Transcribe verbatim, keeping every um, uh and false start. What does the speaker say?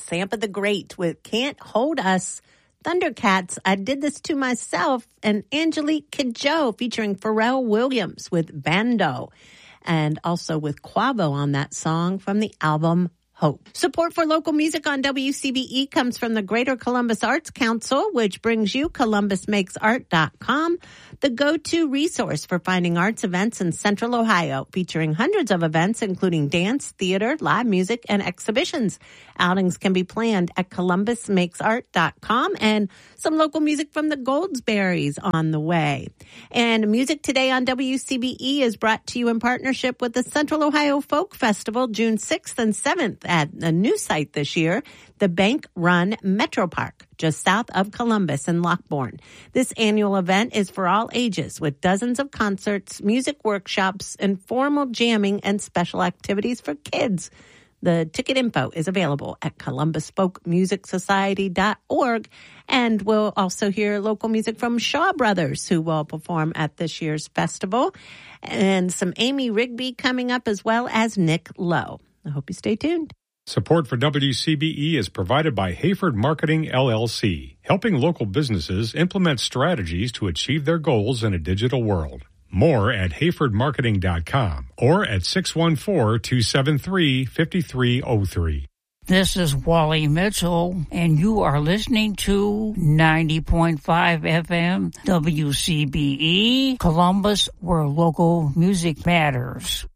Sampa the Great with Can't Hold Us. Thundercats, I Did This to Myself, and Angelique Kidjo featuring Pharrell Williams with Bando, and also with Quavo on that song from the album Hope. Support for local music on W C B E comes from the Greater Columbus Arts Council, which brings you columbus makes art dot com, the go-to resource for finding arts events in Central Ohio, featuring hundreds of events, including dance, theater, live music, and exhibitions. Outings can be planned at columbus makes art dot com, and some local music from the Goldsberries on the way. And Music Today on W C B E is brought to you in partnership with the Central Ohio Folk Festival, June sixth and seventh at a new site this year, the Bank Run Metro Park, just south of Columbus and Lockbourne. This annual event is for all ages, with dozens of concerts, music workshops, informal jamming, and special activities for kids. The ticket info is available at columbus folk music society dot org. And we'll also hear local music from Shaw Brothers, who will perform at this year's festival, and some Amy Rigby coming up, as well as Nick Lowe. I hope you stay tuned. Support for W C B E is provided by Hayford Marketing, L L C, helping local businesses implement strategies to achieve their goals in a digital world. More at hayford marketing dot com or at six one four, two seven three, five three zero three. This is Wally Mitchell, and you are listening to ninety point five F M W C B E, Columbus, where local music matters.